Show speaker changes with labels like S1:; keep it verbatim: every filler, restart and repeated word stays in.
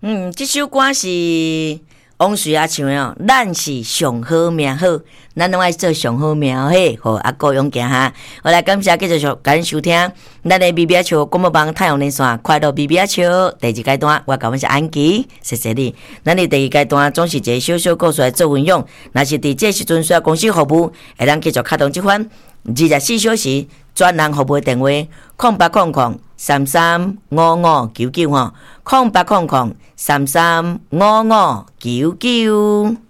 S1: 嗯，这首歌是王瑞阿唱的哦，咱是上好命好，咱拢爱做上好命好嘿，好阿哥勇行哈。好来，感谢继续感收听咱的 B B 球广播帮太阳连线快乐 B B 球第二阶段，我讲我是安琪，谢谢你。咱的第二阶段总是一个小小故事来做分享，若是伫这时阵需要公司服务，会当继续开通这款二十四小时专人服务的电话：空八空空三三五五九九吼，空八空空三三五五九九。